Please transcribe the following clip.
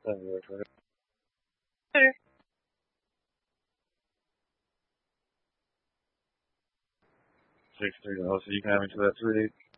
Better. $6 so you can have me to that 3.